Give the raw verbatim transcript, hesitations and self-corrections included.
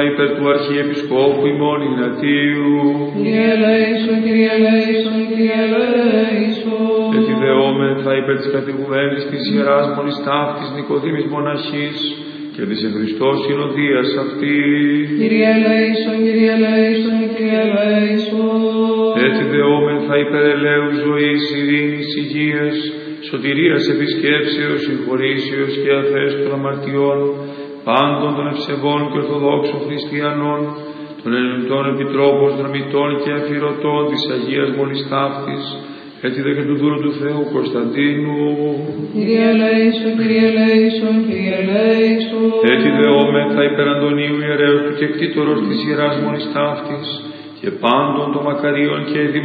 υπέρ του Αρχιεπισκόπου ημών Ιγνατίου. Κύριε ελέησον, Κύριε ελέησον, Κύριε ελέησον. Ετιδεόμεθα υπέρ της κατηγουμένης της Ιεράς Μονής Ταύτης Νικοδήμης Μοναχής και της εν Χριστώ συνοδείας αυτή. Κύριε ελέησον, Κύριε ελέησον, Κύριε ελέησον. Έτσι δεόμεθα υπέρ ελέου ζωής, ειρήνης, υγείας, σωτηρίας επισκέψεως, συγχωρήσεως και αφές των αμαρτιών, πάντων των ευσεβών και ορθοδόξων χριστιανών, των ελληνικών επιτρόπων, δραμητών και αφιερωτών της Αγίας Μονής Ταύτης, έτσι δε και του δούλου του Θεού Κωνσταντίνου. Κύριε ελέησον, Κύριε ελέησον, Κύριε ελέησον. Έτσι δεόμεθα υπέρ Αντωνίου ιερέως του και κτήτορος της Ιεράς Μονής Ταύτης και πάντων των μακαρίων και